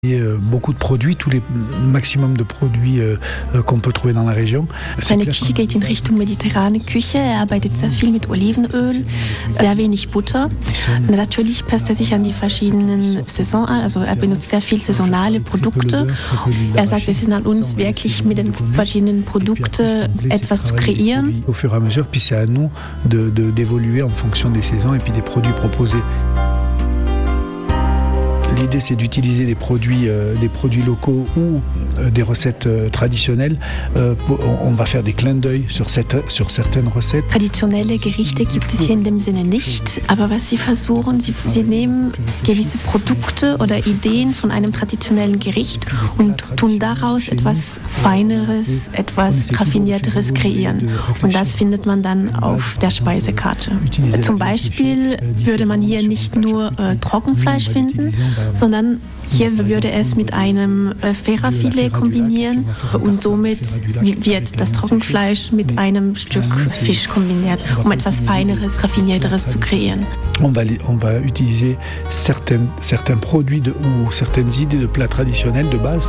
Beaucoup de produits, tous les maximum de produits qu'on peut trouver dans la région. Seine Küche geht in Richtung mediterrane Küche. Er arbeitet sehr viel mit Olivenöl, sehr wenig Butter. Natürlich passt er sich an die verschiedenen Saisons an, also er benutzt sehr viel saisonale Produkte. Er sagt, es ist an uns wirklich mit den verschiedenen Produkten etwas zu kreieren. Au fur et à mesure, puis c'est à nous d'évoluer en fonction des saisons et puis des produits proposés. L'idée, c'est d'utiliser des produits locaux ou des recettes traditionnelles. On va faire des clins d'œil sur certaines recettes. Traditionelle Gerichte gibt es hier in dem Sinne nicht. Aber was sie versuchen, sie nehmen gewisse Produkte oder Ideen von einem traditionellen Gericht und tun daraus etwas Feineres, etwas Raffinierteres kreieren. Und das findet man dann auf der Speisekarte. Zum Beispiel würde man hier nicht nur Trockenfleisch finden, sondern hier würde es mit einem Ferrafilet kombinieren und somit wird das Trockenfleisch mit einem Stück Fisch kombiniert, um etwas Feineres, Raffinierteres zu kreieren. On va utiliser certains produits ou certaines idées de plats traditionnels de base.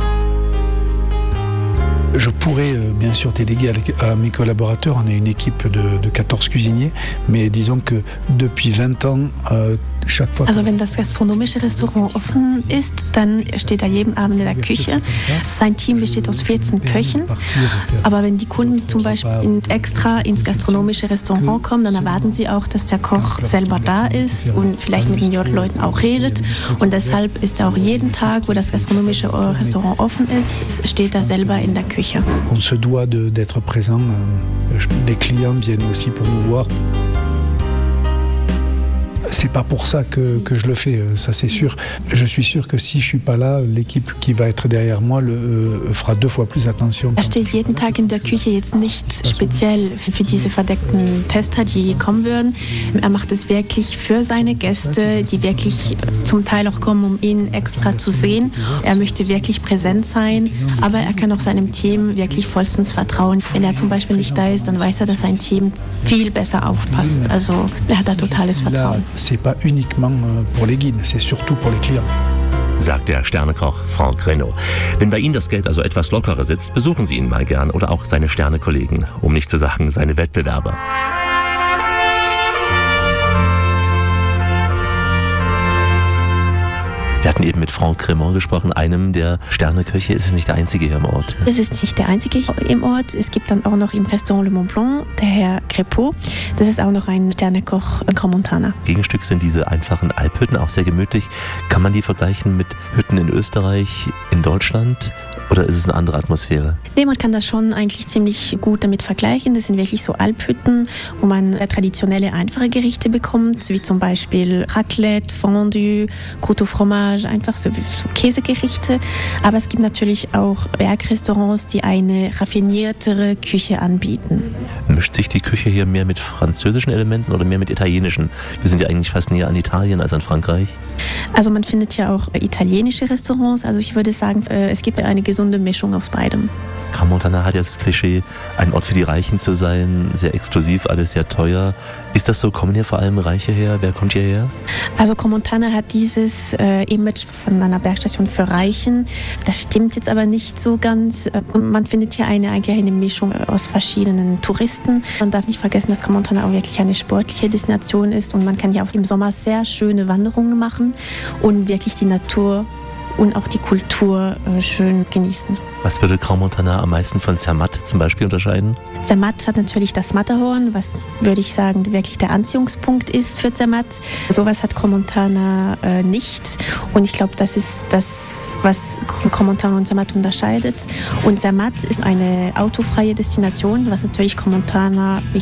Je pourrais bien sûr déléguer à mes collaborateurs, on est une équipe de 14 cuisiniers, mais disons que depuis 20 ans, chaque fois... Also wenn das gastronomische Restaurant offen ist, dann steht er jeden Abend in der Küche. Sein Team besteht aus 14 Köchen, aber wenn die Kunden zum Beispiel extra ins gastronomische Restaurant kommen, dann erwarten sie auch, dass der Koch selber da ist und vielleicht mit den Leuten auch redet, und deshalb ist er auch jeden Tag, wo das gastronomische Restaurant offen ist, steht er selber in der Küche. On se doit d'être présent. Les clients viennent aussi pour nous voir. C'est pas pour ça que je le fais, ça c'est sûr. Je suis sûr que si je suis pas là, l'équipe qui va être derrière moi fera 2 fois plus attention. Er steht jeden Tag in der Küche, jetzt nicht speziell für diese verdeckten Tester, die kommen würden. Er macht es wirklich für seine Gäste, die wirklich zum Teil auch kommen, um ihn extra zu sehen. Er möchte wirklich präsent sein, aber er kann auch seinem Team wirklich vollstens vertrauen. Wenn er zum Beispiel nicht da ist, dann weiß er, dass sein Team viel besser aufpasst. Also er hat da totales Vertrauen. C'est pas uniquement pour les guides, c'est surtout pour les clients. Sagt der Sternekoch Franck Reynaud. Wenn bei Ihnen das Geld also etwas lockerer sitzt, besuchen Sie ihn mal gern oder auch seine Sternekollegen, um nicht zu sagen seine Wettbewerber. Wir hatten eben mit Franck Reynaud gesprochen, einem der Sterneköche. Ist es nicht der einzige hier im Ort? Es ist nicht der einzige im Ort. Es gibt dann auch noch im Restaurant Le Mont Blanc, der Herr Crépeau. Das ist auch noch ein Sternekoch in Grand Montana. Gegenstück sind diese einfachen Alphütten, auch sehr gemütlich. Kann man die vergleichen mit Hütten in Österreich, in Deutschland? Oder ist es eine andere Atmosphäre? Nee, man kann das schon eigentlich ziemlich gut damit vergleichen. Das sind wirklich so Alphütten, wo man traditionelle, einfache Gerichte bekommt, wie zum Beispiel Raclette, Fondue, Croûte au fromage, einfach so Käsegerichte. Aber es gibt natürlich auch Bergrestaurants, die eine raffiniertere Küche anbieten. Mischt sich die Küche hier mehr mit französischen Elementen oder mehr mit italienischen? Wir sind ja eigentlich fast näher an Italien als an Frankreich. Also man findet ja auch italienische Restaurants. Also ich würde sagen, es gibt eine gesunde Mischung aus beidem. Grand Montana hat ja das Klischee, ein Ort für die Reichen zu sein, sehr exklusiv, alles sehr teuer. Ist das so? Kommen hier vor allem Reiche her? Wer kommt hierher? Also Grand Montana hat dieses Image von einer Bergstation für Reichen. Das stimmt jetzt aber nicht so ganz. Man findet hier eigentlich eine Mischung aus verschiedenen Touristen. Man darf nicht vergessen, dass Grand Montana auch wirklich eine sportliche Destination ist und man kann ja auch im Sommer sehr schöne Wanderungen machen und wirklich die Natur und auch die Kultur schön genießen. Was würde Grand Montana am meisten von Zermatt zum Beispiel unterscheiden? Zermatt hat natürlich das Matterhorn, was, würde ich sagen, wirklich der Anziehungspunkt ist für Zermatt. Sowas hat Grand Montana nicht. Und ich glaube, das ist das, was Grand Montana und Zermatt unterscheidet. Und Zermatt ist eine autofreie Destination, was natürlich Grand Montana